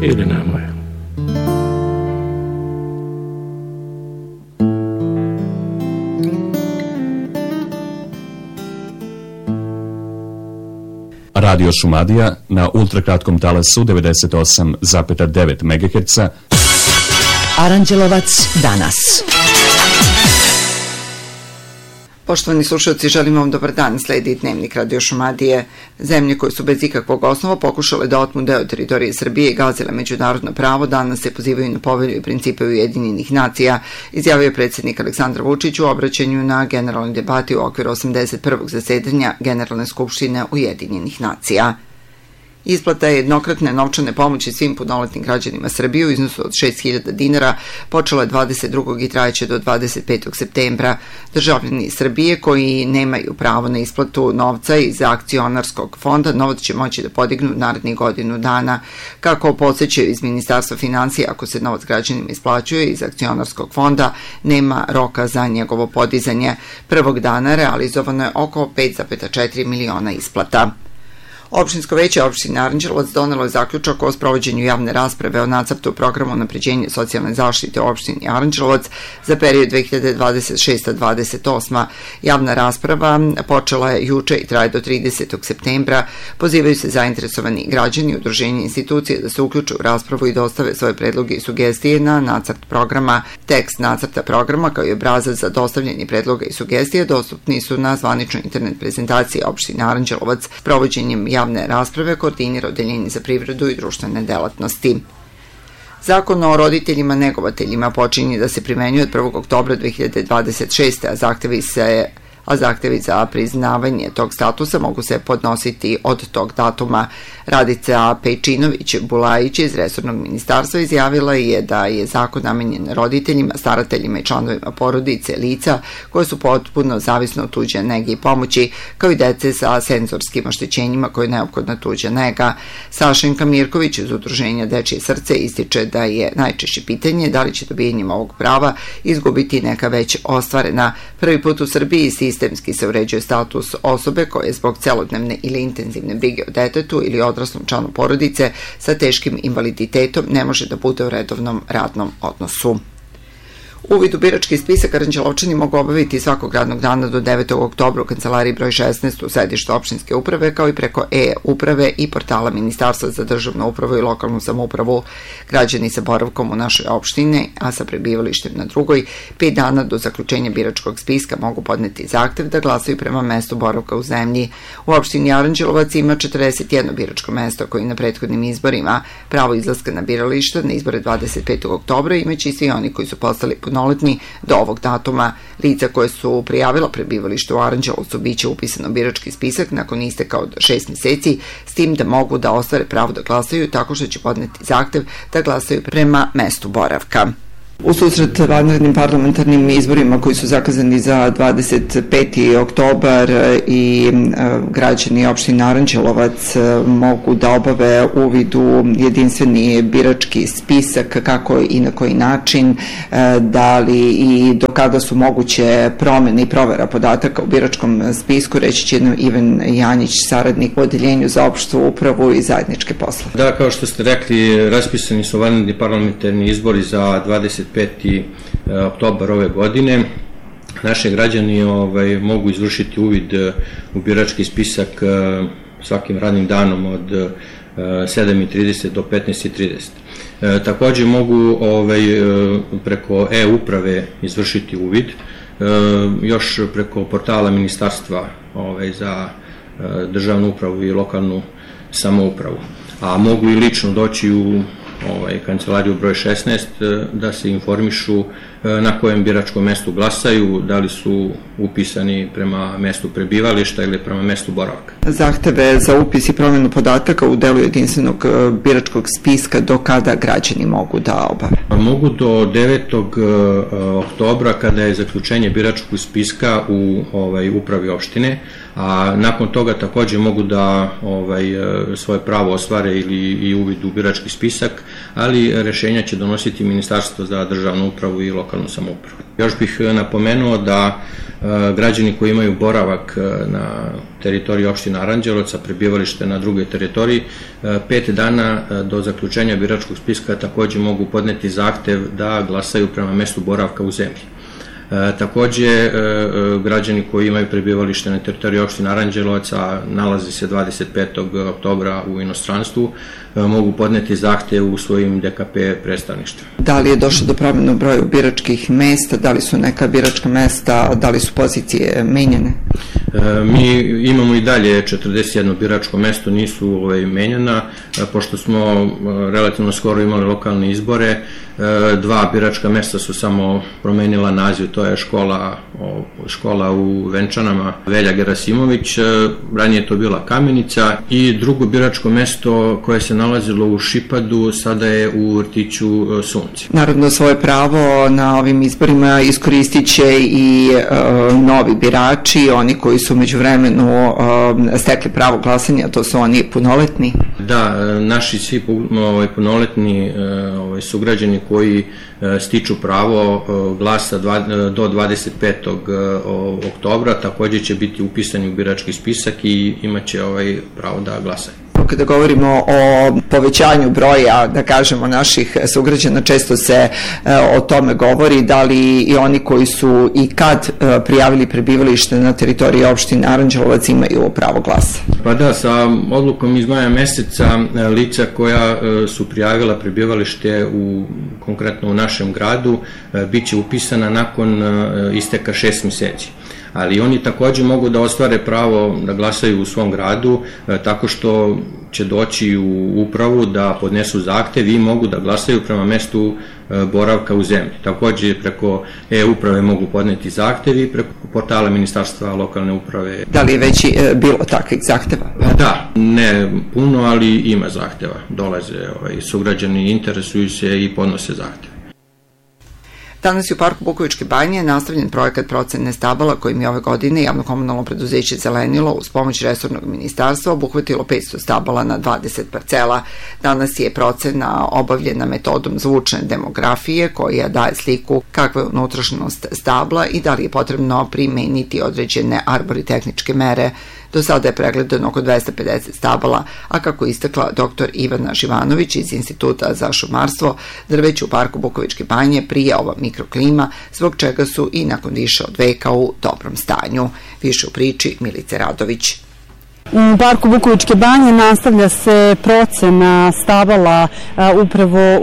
ili nemoj. Radio Šumadija na ultrakratkom talasu 98,9 MHz. Aranđelovac danas. Poštovani slušalci, želim vam dobar dan. Sledi dnevnik Radio Šumadije. Zemlje koje su bez ikakvog osnova pokušale da otmu deo teritorije Srbije i gazile međunarodno pravo, danas se pozivaju na povelju i principe Ujedinjenih nacija, izjavio je predsjednik Aleksandar Vučić u obraćanju na generalnoj debati u okviru 81. zasedanja Generalne skupštine Ujedinjenih nacija. Isplata jednokratne novčane pomoći svim punoletnim građanima Srbije u iznosu od 6.000 dinara počela je 22. i trajeće do 25. septembra. Državljani Srbije koji nemaju pravo na isplatu novca iz akcionarskog fonda novac će moći da podignu narednih godinu dana. Kako podsjećaju iz Ministarstva finansija, ako se novac građanima isplaćuje iz akcionarskog fonda, nema roka za njegovo podizanje. Prvog dana realizovano je oko 5,4 miliona isplata. Opštinsko veće opštine Aranđelovac donelo je zaključak o sprovođenju javne rasprave o nacrtu programa unapređenja socijalne zaštite u opštini Aranđelovac za period 2026-2028. Javna rasprava počela je juče i traje do 30. septembra. Pozivaju se zainteresovani građani i udruženja institucije da se uključe u raspravu i dostave svoje predloge i sugestije na nacrt programa. Tekst nacrta programa kao i obrazac za dostavljanje predloga i sugestije dostupni su na zvaničnoj internet prezentaciji opštine Aranđelovac. Provođenjem javne rasprave koordinira Odeljenje za privredu i društvene delatnosti. Zakon o roditeljima negovateljima počinje da se primenjuje od 1. oktobra 2026. a zahtevi za priznavanje tog statusa mogu se podnositi od tog datuma. Radica Pejčinović-Bulajić iz resornog ministarstva izjavila je da je zakon namenjen roditeljima, starateljima i članovima porodice lica koje su potpuno zavisno od tuđe nege i pomoći, kao i dece sa senzorskim oštećenjima koje je neophodna tuđa nega. Sašenka Mirković iz Udruženja Dečije srce ističe da je najčešće pitanje da li će dobijanjem ovog prava izgubiti neka već ostvarena. Prvi put u Srbiji sistemski se uređuje status osobe koje zbog celodnevne ili intenzivne brige o detetu ili odraslom članu porodice sa teškim invaliditetom ne može da bude u redovnom radnom odnosu. Uvid u birački spisak Aranđelovčani mogu obaviti svakog radnog dana do 9. oktobra u kancelariji broj 16 u sedištu opštinske uprave, kao i preko e-uprave i portala Ministarstva za državnu upravu i lokalnu samoupravu. Građani sa boravkom u našoj opštini, a sa prebivalištem na drugoj, 5 dana do zaključenja biračkog spiska mogu podneti zahtev da glasaju prema mestu boravka u zemlji. U opštini Aranđelovac ima 41 biračko mesto koji na prethodnim izborima pravo izlaska na birališta na izbore 25. oktobra imaće i svi oni koji su postali punoletni do ovog datuma. Lica koje su prijavila prebivalište u Aranđelovcu biće upisano u birački spisak nakon isteka od 6 meseci, s tim da mogu da ostvare pravo da glasaju tako što će podneti zahtev da glasaju prema mestu boravka. U susret vanrednim parlamentarnim izborima koji su zakazani za 25. oktobar i građani opštine Aranđelovac mogu da obave uvid u jedinstveni birački spisak, kako i na koji način, da li i do kada su moguće promene i provera podataka u biračkom spisku, reći će nam Ivan Janjić, saradnik u Odeljenju za opštu upravu i zajedničke poslove. Da, kao što ste rekli, raspisani su vanredni parlamentarni izbori za 25. oktobar ove godine. Naši građani mogu izvršiti uvid u birački spisak svakim radnim danom od 7:30 do 15:30. Takođe mogu preko e-uprave izvršiti uvid, još preko portala Ministarstva za državnu upravu i lokalnu samoupravu. A mogu i lično doći u kancelariju broj 16 da se informišu na kojem biračkom mestu glasaju, da li su upisani prema mestu prebivališta ili prema mestu boravka. Zahteve za upis i promjenu podataka u delu jedinstvenog biračkog spiska do kada građani mogu da obave? Mogu do 9. oktobra kada je zaključenje biračkog spiska u upravi opštine, a nakon toga takođe mogu da svoje pravo ostvare ili i uvid u birački spisak, ali rešenja će donositi Ministarstvo za državnu upravu i lokalnu samoupravu. Još bih napomenuo da građani koji imaju boravak na teritoriji opštine Aranđelovac, prebivalište na drugoj teritoriji, 5 dana do zaključenja biračkog spiska takođe mogu podneti zahtev da glasaju prema mestu boravka u zemlji. Takođe, građani koji imaju prebivalište na teritoriji opštine Aranđelovac, a nalazi se 25. oktobra u inostranstvu, mogu podneti zahtev u svojim DKP predstavništvima. Da li je došlo do promjene u broju biračkih mesta, da li su neka biračka mesta, da li su pozicije menjene? Mi imamo i dalje 41 biračko mesto, nisu menjana, pošto smo relativno skoro imali lokalne izbore, 2 biračka mesta su samo promenila naziv, to je škola u Venčanama Velja Gerasimović, ranije je to bila Kamenica, i drugo biračko mesto koje se nalazilo u Šipadu sada je u vrtiću Sunce. Naravno, svoje pravo na ovim izborima iskoristit će i novi birači, oni koji su međuvremenu stekli pravo glasanja, to su oni punoletni. Da, naši svi punoletni sugrađani koji stiču pravo glasa do 25. oktobra takođe će biti upisani u birački spisak i imaće pravo da glasaju. Kada govorimo o povećanju broja, da kažemo, naših sugrađana, često se o tome govori, da li i oni koji su i kad prijavili prebivalište na teritoriji opštine Aranđelovac imaju pravo glasa? Pa da, sa odlukom iz maja meseca lica koja su prijavila prebivalište konkretno u našem gradu bit će upisana nakon isteka 6 meseci. Ali oni takođe mogu da ostvare pravo da glasaju u svom gradu tako što će doći u upravu da podnesu zahtev i mogu da glasaju prema mestu boravka u zemlji. Takođe preko e-uprave mogu podneti zahtev i preko portala Ministarstva lokalne uprave. Da li je već bilo takvih zahteva? Da, ne puno, ali ima zahteva. Dolaze sugrađani, interesuju se i podnose zahteve. Danas je u Parku Bukovičke banje nastavljen projekat procene stabala kojim je ove godine javno komunalno preduzeće Zelenilo uz pomoć resornog ministarstva obuhvatilo 500 stabala na 20 parcela. Danas je procena obavljena metodom zvučne demografije koja daje sliku kakva je unutrašnjost stabla i da li je potrebno primeniti određene arboritehničke mere. Do sada je pregledano oko 250 stabala, a kako istakla dr. Ivana Živanović iz Instituta za šumarstvo, drveće u Parku Bukovičke banje prije ova mikroklima, zbog čega su i nakon više od veka u dobrom stanju. Više u priči Milice Radović. U Parku Bukovičke banje nastavlja se procena stabala upravo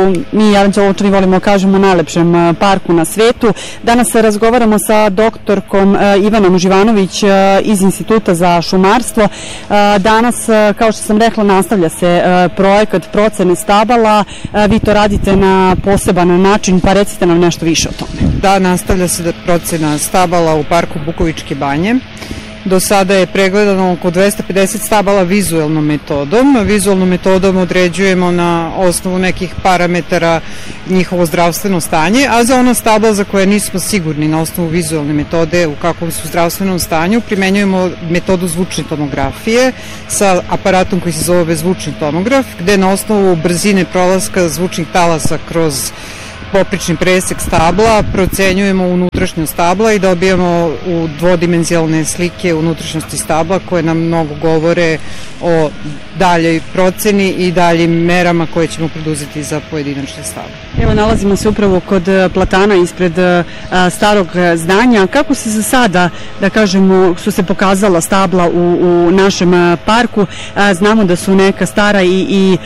mi Aranđelovčani volimo kažemo najlepšem parku na svetu. Danas razgovaramo sa doktorkom Ivanom Živanović iz Instituta za šumarstvo. Danas, kao što sam rekla, nastavlja se projekat procene stabala. Vi to radite na poseban način, pa recite nam nešto više o tome. Da, nastavlja se procena stabala u Parku Bukovičke banje. Do sada je pregledano oko 250 stabala vizuelnom metodom. Vizuelnom metodom određujemo na osnovu nekih parametara njihovo zdravstveno stanje, a za ono stabla za koje nismo sigurni na osnovu vizuelne metode u kakvom su zdravstvenom stanju, primenjujemo metodu zvučne tomografije sa aparatom koji se zove zvučni tomograf, gde na osnovu brzine prolaska zvučnih talasa kroz poprični presek stabla procenjujemo unutrašnjost stabla i dobijamo u dvodimenzionalne slike unutrašnjosti stabla koje nam mnogo govore o daljoj proceni i daljim merama koje ćemo preduzeti za pojedinačne stable. Evo, nalazimo se upravo kod platana ispred starog zdanja. Kako se za sada, da kažemo, su se pokazala stabla u našem parku? Znamo da su neka stara i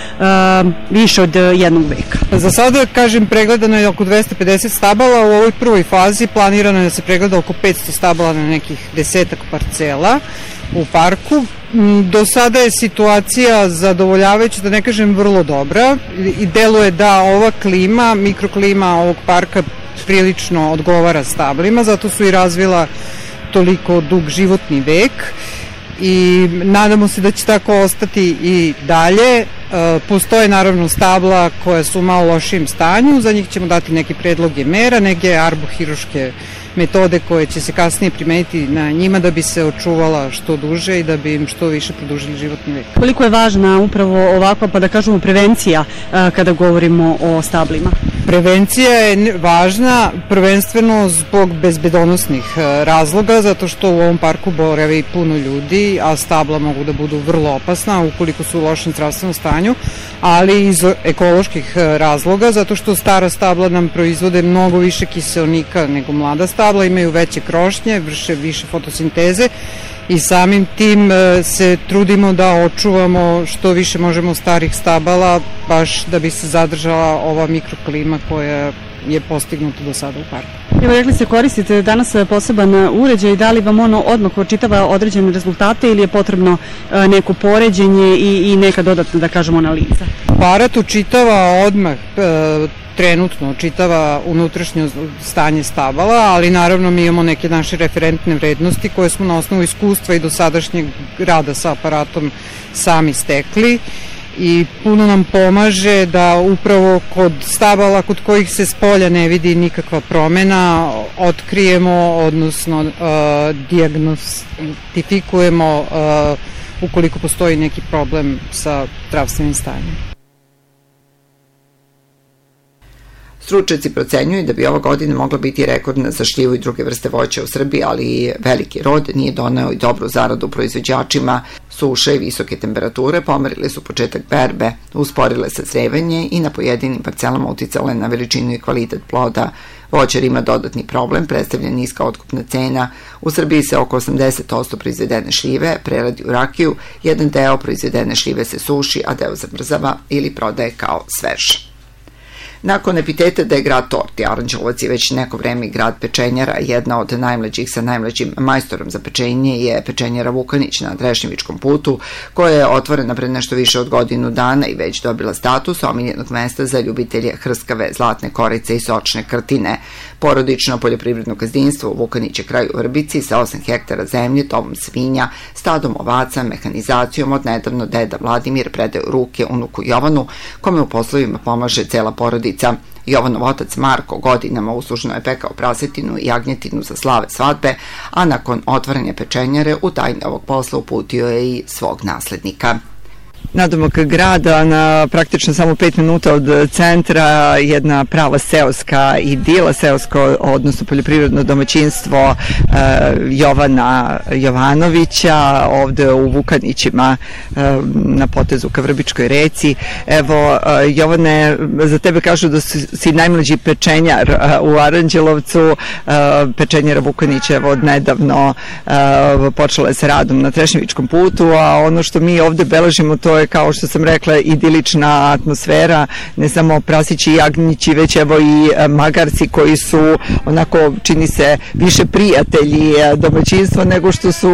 više od jednog veka. Za sada, kažem, pregledano je oko 250 stabala. U ovoj prvoj fazi planirano je da se pregleda oko 500 stabala na nekih 10-ak parcela u parku. Do sada je situacija zadovoljavajuća, da ne kažem vrlo dobra, i deluje da ova klima, mikroklima ovog parka prilično odgovara stablima, zato su i razvila toliko dug životni vek i nadamo se da će tako ostati i dalje. Postoje naravno stabla koja su u malo lošijem stanju, za njih ćemo dati neke predloge mera, neke arbohiruške metode koje će se kasnije primeniti na njima da bi se očuvala što duže i da bi im što više produžili životni vek. Koliko je važna upravo ovakva, pa da kažemo, prevencija kada govorimo o stablima? Prevencija je važna prvenstveno zbog bezbedonosnih razloga, zato što u ovom parku boravi puno ljudi, a stabla mogu da budu vrlo opasna ukoliko su u lošem zdravstvenom stanju, ali iz ekoloških razloga, zato što stara stabla nam proizvode mnogo više kiseonika nego mlada stabla, imaju veće krošnje, vrše više fotosinteze i samim tim se trudimo da očuvamo što više možemo starih stabala, baš da bi se zadržala ova mikroklima koja je postignuta do sada u parku. Evo, rekli ste, koristite danas poseban uređaj, da li vam ono odmah očitava određene rezultate ili je potrebno neko poređenje i neka dodatna, da kažemo, analiza? Aparat učitava odmah, trenutno učitava unutrašnje stanje stabala, ali naravno mi imamo neke naše referentne vrednosti koje smo na osnovu iskustva i dosadašnjeg rada sa aparatom sami stekli i puno nam pomaže da upravo kod stabala kod kojih se s polja ne vidi nikakva promena otkrijemo, odnosno dijagnostifikujemo ukoliko postoji neki problem sa zdravstvenim stanjem. Stručnjaci procenjuju da bi ova godina mogla biti rekordna za šljivu i druge vrste voća u Srbiji, ali i veliki rod nije doneo i dobru zaradu proizvođačima. Suše i visoke temperature pomerile su početak berbe, usporile sazrevanje i na pojedinim parcelama uticale na veličinu i kvalitet ploda. Voćar ima dodatni problem, predstavlja niska otkupna cena. U Srbiji se oko 80% proizvedene šljive preradi u rakiju, jedan deo proizvedene šljive se suši, a deo zamrzava ili prodaje kao svež. Nakon epiteta da je grad torti, Aranđelovac je već neko vreme grad pečenjara. Jedna od najmlađih sa najmlađim majstorom za pečenje je pečenjara Vukanić na Trešnjevičkom putu, koja je otvorena pred nešto više od godinu dana i već dobila status omiljenog mesta za ljubitelje hrskave, zlatne korice i sočne krtine. Porodično poljoprivredno gazdinstvo u Vukanić je kraj u Vrbici sa 8 hektara zemlje, tovom svinja, stadom ovaca, mehanizacijom od nedavno deda Vladimir predaje u ruke unuku Jovanu, kome u poslovima pomaže cela porodica. Jovanov otac Marko godinama uslužno je pekao prasetinu i jagnjetinu za slave svadbe, a nakon otvaranja pečenjare u tajne ovog posla uputio je i svog naslednika. Nadomak grada, na praktično samo 5 minuta od centra, jedna prava seoska idila, seosko, odnosno poljoprivredno domaćinstvo Jovana Jovanovića, ovde u Vukanićima na potezu ka Vrbičkoj reci. Evo, Jovane, za tebe kažu da si najmlađi pečenjar u Aranđelovcu, pečenjara Vukanić, evo, nedavno počela je sa radom na Trešnjevičkom putu, a ono što mi ovde beležimo, to je, kao što sam rekla, idilična atmosfera, ne samo prasići i jagnjići, već evo i magarci koji su onako, čini se, više prijatelji domaćinstva nego što su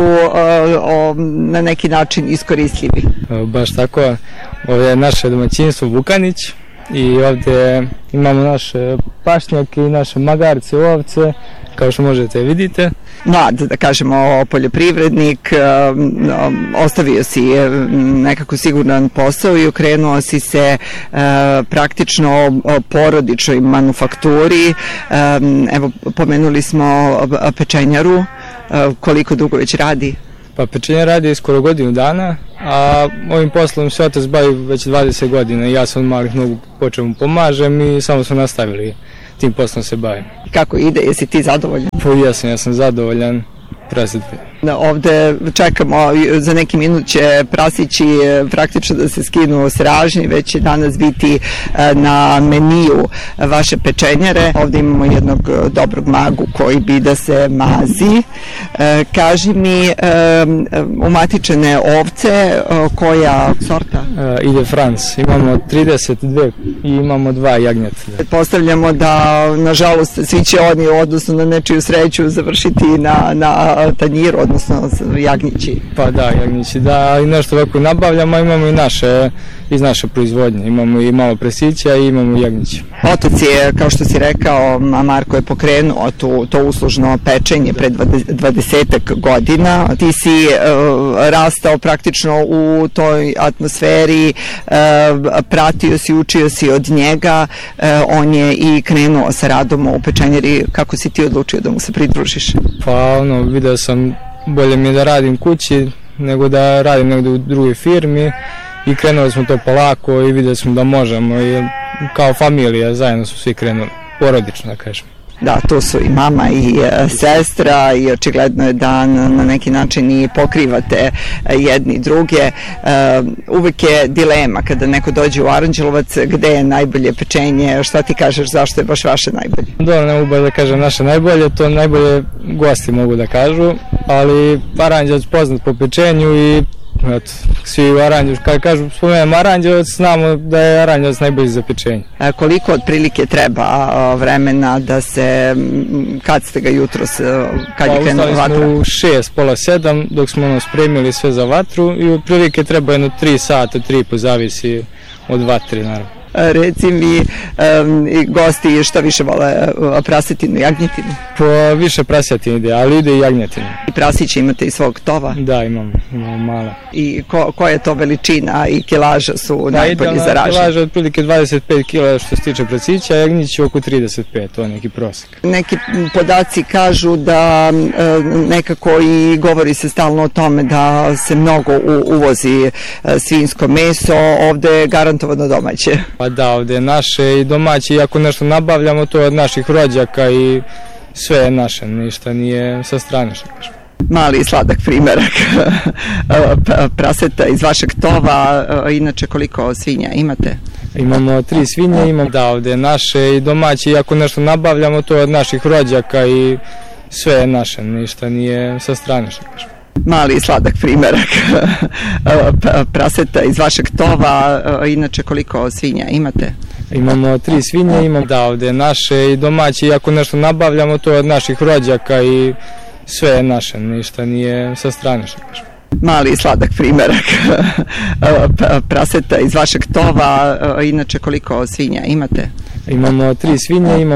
na neki način iskoristljivi. Baš tako, ovdje je naše domaćinstvo Vukanić i ovdje imamo naše pašnjake i naše magarce, ovce, kao što možete vidite. Mlad, da kažemo, poljoprivrednik, ostavio si nekako siguran posao i okrenuo si se praktično porodičnoj manufakturi. Evo, pomenuli smo pečenjaru, koliko dugo već radi? Pa pečenjar radi skoro godinu dana, a ovim poslom se otac bavi već 20 godina i ja sam od malih nogu počeo mu pomažem i samo smo nastavili tim poslom se bavim. Kako ide, jesi ti zadovoljan? Pa ja sam zadovoljan. Ovde čekamo, za neki minut će prasići praktično da se skinu s ražnji, već će danas biti na meniju vaše pečenjare. Ovde imamo jednog dobrog magu koji bi da se mazi. Kaži mi, umatičene ovce, koja sorta? Ide Frans, imamo 32 i imamo 2 jagnjeta. Postavljamo da, nažalost, svi će oni, odnosno na nečiju sreću, završiti na tanjiru, odnosno jagnjići. Pa da, jagnjići, da, i nešto ovako nabavljamo, imamo i naše iz naše proizvodnje. Imamo i malo prasića i imamo jagnjeća. Otac je, kao što si rekao, Marko je pokrenuo to uslužno pečenje pre 20 godina. Ti si rastao praktično u toj atmosferi, pratio si, učio si od njega, on je i krenuo sa radom u pečenjeri. Kako si ti odlučio da mu se pridružiš? Pa video sam bolje mi je da radim kući nego da radim negde u drugoj firmi i krenuli smo to polako i videli smo da možemo i kao familija zajedno su svi krenuli, porodično da kažem. Da, tu su i mama i sestra i očigledno je da na neki način i pokrivate jedni druge. Uvek je dilema kada neko dođe u Aranđelovac gde je najbolje pečenje, šta ti kažeš, zašto je baš vaše najbolje? Dobro, ne mogu da kažem naše najbolje, to najbolje gosti mogu da kažu, ali Aranđelovac poznat po pečenju i eto, svi u Aranđelovac, kada kažu, spomenemo Aranđelovac, znamo da je Aranđelovac najbolji za pečenje. Koliko otprilike treba vremena da se, kad ste ga jutros, kad je krenula vatra? Ustali smo u 6, pola 7, dok smo spremili sve za vatru i otprilike treba jedno 3 sata, 3,5, zavisi od vatri, naravno. Reci mi, gosti šta više vole, prasetinu, jagnjetinu? Po više prasetinu ide, ali ide i jagnjetinu. I prasiće imate i svog tova? Da, imamo mala. I koja je to veličina i kilaža su najbolji zaraženi? Kilaža otprilike 25 kila što se tiče prasića, a jagnjić oko 35, to je neki prosek. Neki podaci kažu da nekako i govori se stalno o tome da se mnogo uvozi svinjsko meso, ovde je garantovano domaće. Pa da, ovde je naše i domaće, i ako nešto nabavljamo, to je od naših rođaka i sve je naše, ništa nije sa strane, što kažem. Mali i sladak primerak praseta iz vašeg tova, inače koliko svinja imate? Imamo 3 svinje, imamo da, ovde je naše i domaće, i ako nešto nabavljamo, to je od naših rođaka i sve je naše, ništa nije sa strane, što kažem. Mali i sladak primerak praseta iz vašeg tova, inače koliko svinja imate? Imamo 3 svinje, imamo da, ovde je naše i domaće, i ako nešto nabavljamo, to je od naših rođaka i sve je naše, ništa nije sa strane, što kažem. Mali i sladak primerak praseta iz vašeg tova, inače koliko svinja imate? Imamo 3 svinje, imamo